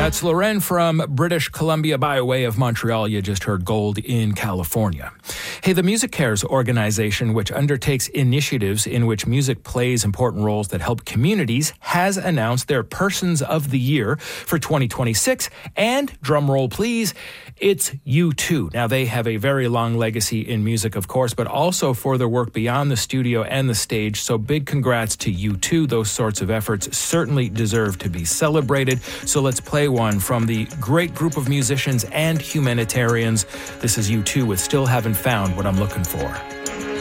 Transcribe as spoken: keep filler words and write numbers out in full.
That's Loren from British Columbia by way of Montreal. You just heard Gold in California. Hey, the Music Cares organization, which undertakes initiatives in which music plays important roles that help communities, has announced their Persons of the Year for twenty twenty-six. And, drum roll please, it's U two. Now, they have a very long legacy in music, of course, but also for their work beyond the studio and the stage. So big congrats to U two. Those sorts of efforts certainly deserve to be celebrated. So let's play one from the great group of musicians and humanitarians. This is U two with Still Haven't Found What I'm Looking For.